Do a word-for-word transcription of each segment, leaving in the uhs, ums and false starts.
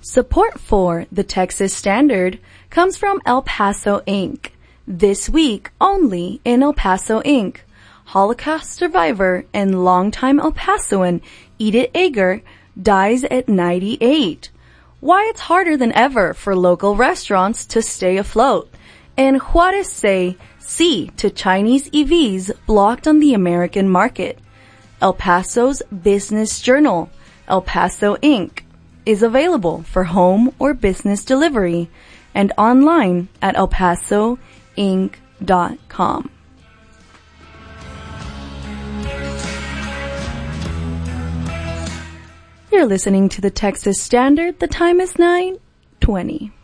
Support for the Texas Standard comes from El Paso Incorporated. This week only in El Paso Incorporated. Holocaust survivor and longtime El Pasoan Edith Eger dies at ninety-eight. Why it's harder than ever for local restaurants to stay afloat. And Juarez say sí to Chinese E Vs blocked on the American market. El Paso's Business Journal, El Paso Incorporated, is available for home or business delivery and online at el paso inc dot com. You're listening to the Texas Standard. The time is nine twenty.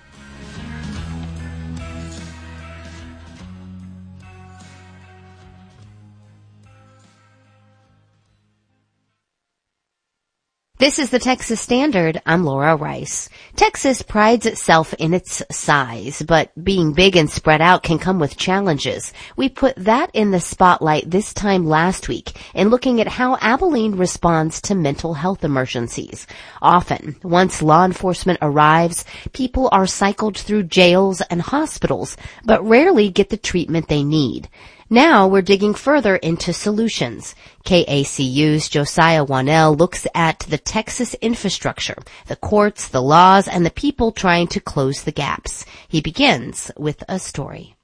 This is the Texas Standard. I'm Laura Rice. Texas prides itself in its size, but being big and spread out can come with challenges. We put that in the spotlight this time last week in looking at how Abilene responds to mental health emergencies. Often, once law enforcement arrives, people are cycled through jails and hospitals, but rarely get the treatment they need. Now we're digging further into solutions. K A C U's Josiah Wanell looks at the Texas infrastructure, the courts, the laws, and the people trying to close the gaps. He begins with a story.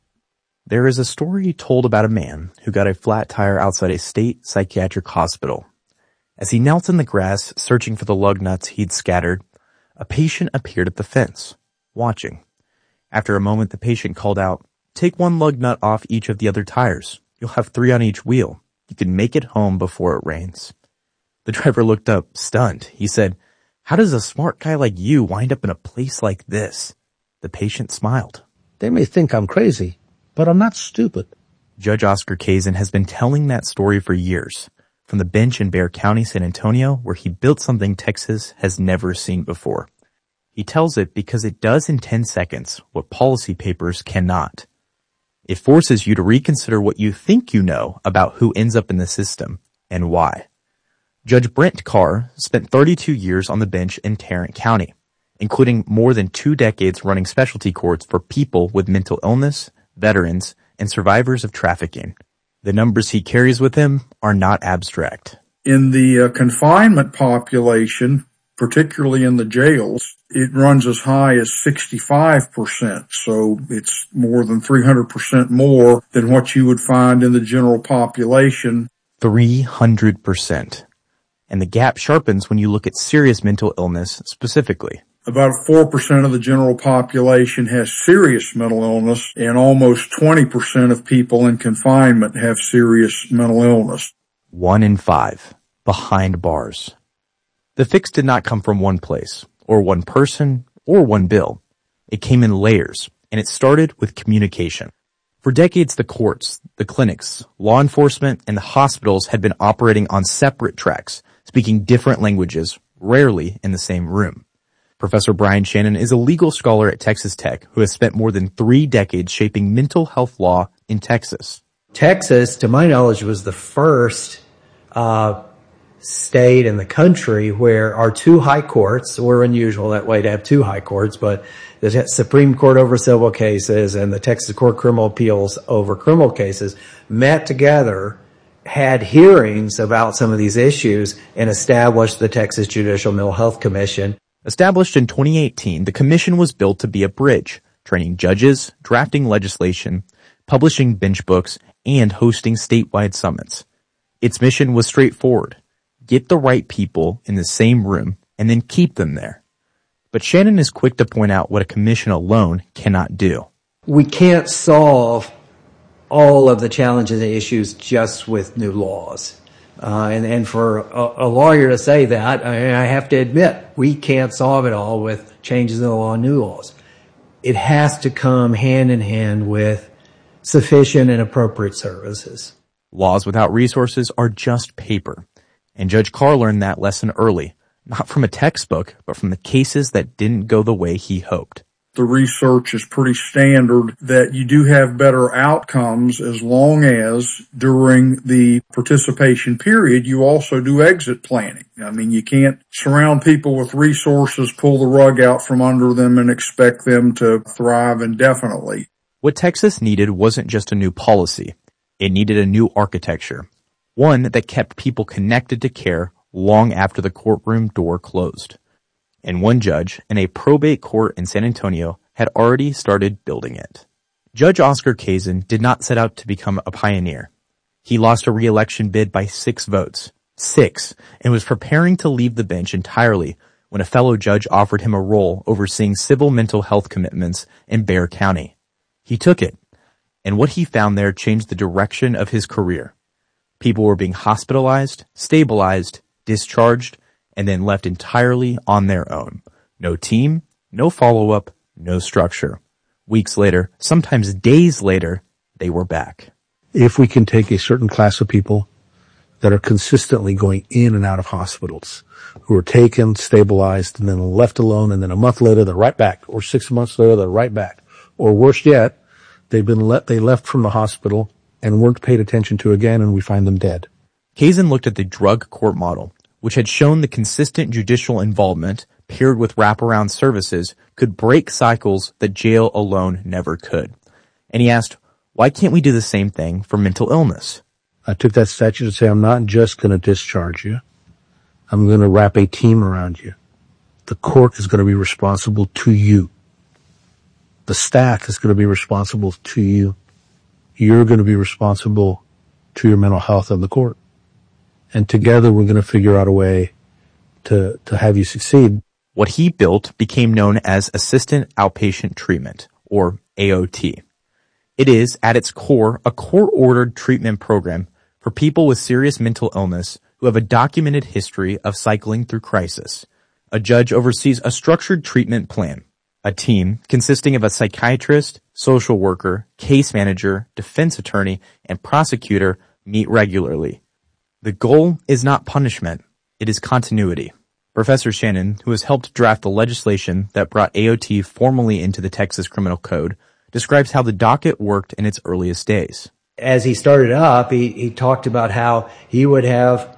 There is a story told about a man who got a flat tire outside a state psychiatric hospital. As he knelt in the grass searching for the lug nuts he'd scattered, a patient appeared at the fence, watching. After a moment, the patient called out, "Take one lug nut off each of the other tires. You'll have three on each wheel. You can make it home before it rains." The driver looked up, stunned. He said, "How does a smart guy like you wind up in a place like this?" The patient smiled. "They may think I'm crazy, but I'm not stupid." Judge Oscar Kazin has been telling that story for years, from the bench in Bexar County, San Antonio, where he built something Texas has never seen before. He tells it because it does in ten seconds what policy papers cannot. It forces you to reconsider what you think you know about who ends up in the system and why. Judge Brent Carr spent thirty-two years on the bench in Tarrant County, including more than two decades running specialty courts for people with mental illness, veterans, and survivors of trafficking. The numbers he carries with him are not abstract. In the uh, confinement population, particularly in the jails, it runs as high as sixty-five percent. So it's more than three hundred percent more than what you would find in the general population. three hundred percent. And the gap sharpens when you look at serious mental illness specifically. About four percent of the general population has serious mental illness, and almost twenty percent of people in confinement have serious mental illness. One in five, behind bars. The fix did not come from one place, or one person, or one bill. It came in layers, and it started with communication. For decades, the courts, the clinics, law enforcement, and the hospitals had been operating on separate tracks, speaking different languages, rarely in the same room. Professor Brian Shannon is a legal scholar at Texas Tech who has spent more than three decades shaping mental health law in Texas. Texas, to my knowledge, was the first uh state in the country where our two high courts, we're unusual that way to have two high courts, but the Supreme Court over civil cases and the Texas Court of Criminal Appeals over criminal cases met together, had hearings about some of these issues, and established the Texas Judicial Mental Health Commission. Established in twenty eighteen, the commission was built to be a bridge, training judges, drafting legislation, publishing bench books, and hosting statewide summits. Its mission was straightforward. Get the right people in the same room and then keep them there. But Shannon is quick to point out what a commission alone cannot do. We can't solve all of the challenges and issues just with new laws. Uh, and, and for a, a lawyer to say that, I, I have to admit, we can't solve it all with changes in the law and new laws. It has to come hand in hand with sufficient and appropriate services. Laws without resources are just paper. And Judge Carr learned that lesson early, not from a textbook, but from the cases that didn't go the way he hoped. the research is pretty standard that you do have better outcomes as long as during the participation period you also do exit planning. I mean, you can't surround people with resources, pull the rug out from under them, and expect them to thrive indefinitely. What Texas needed wasn't just a new policy. It needed a new architecture, one that kept people connected to care long after the courtroom door closed. And one judge in a probate court in San Antonio had already started building it. Judge Oscar Kazin did not set out to become a pioneer. He lost a re-election bid by six votes, six, and was preparing to leave the bench entirely when a fellow judge offered him a role overseeing civil mental health commitments in Bexar County. He took it, and what he found there changed the direction of his career. People were being hospitalized, stabilized, discharged, and then left entirely on their own. No team, no follow-up, no structure. Weeks later, sometimes days later, they were back. If we can take a certain class of people that are consistently going in and out of hospitals, who are taken, stabilized, and then left alone, and then a month later they're right back, or six months later they're right back, or worse yet, they've been let, they left from the hospital and weren't paid attention to again, and we find them dead. Kazin looked at the drug court model, which had shown the consistent judicial involvement paired with wraparound services could break cycles that jail alone never could. And he asked, why can't we do the same thing for mental illness? I took that statute to say, I'm not just going to discharge you. I'm going to wrap a team around you. The court is going to be responsible to you. The staff is going to be responsible to you. You're going to be responsible to your mental health and the court. And together we're going to figure out a way to, to have you succeed. What he built became known as Assistant Outpatient Treatment, or A O T. It is, at its core, a court-ordered treatment program for people with serious mental illness who have a documented history of cycling through crisis. A judge oversees a structured treatment plan. A team consisting of a psychiatrist, social worker, case manager, defense attorney, and prosecutor meet regularly. The goal is not punishment, it is continuity. Professor Shannon, who has helped draft the legislation that brought A O T formally into the Texas Criminal Code, describes how the docket worked in its earliest days. As he started up, he, he talked about how he would have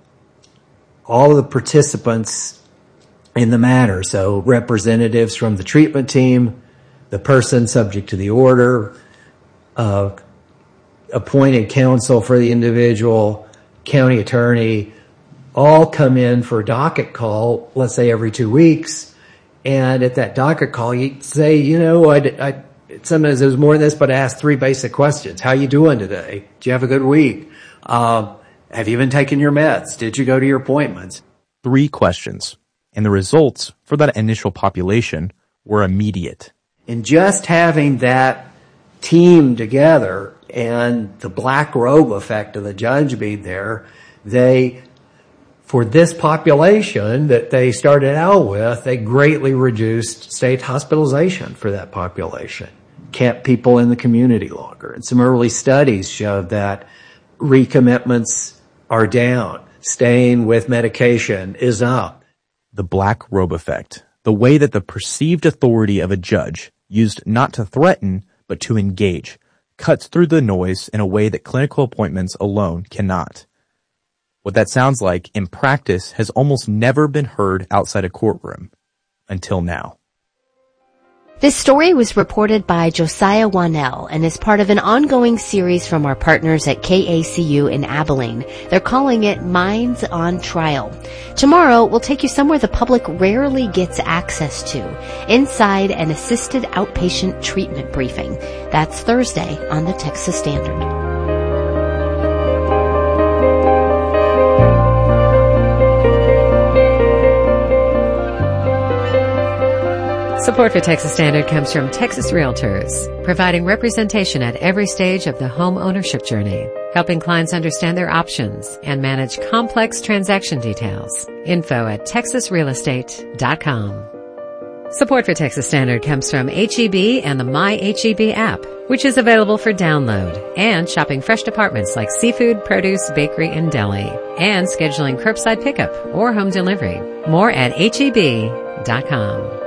all of the participants in the matter, so representatives from the treatment team, the person subject to the order, uh, appointed counsel for the individual, county attorney, all come in for a docket call, let's say every two weeks. And at that docket call, you say, you know, I, I, sometimes it was more than this, but I asked three basic questions. How you doing today? Do you have a good week? Um, have you been taking your meds? Did you go to your appointments? Three questions. And the results for that initial population were immediate. And just having that team together and the black robe effect of the judge being there, they, for this population that they started out with, they greatly reduced state hospitalization for that population, kept people in the community longer. And some early studies showed that recommitments are down, staying with medication is up. The black robe effect, the way that the perceived authority of a judge, used not to threaten, but to engage, cuts through the noise in a way that clinical appointments alone cannot. What that sounds like in practice has almost never been heard outside a courtroom, until now. This story was reported by Josiah Wanell and is part of an ongoing series from our partners at K A C U in Abilene. They're calling it Minds on Trial. Tomorrow, we'll take you somewhere the public rarely gets access to, inside an assisted outpatient treatment briefing. That's Thursday on the Texas Standard. Support for Texas Standard comes from Texas Realtors, providing representation at every stage of the home ownership journey, helping clients understand their options and manage complex transaction details. Info at texas real estate dot com. Support for Texas Standard comes from H E B and the My H E B app, which is available for download, and shopping fresh departments like seafood, produce, bakery, and deli, and scheduling curbside pickup or home delivery. More at H E B dot com.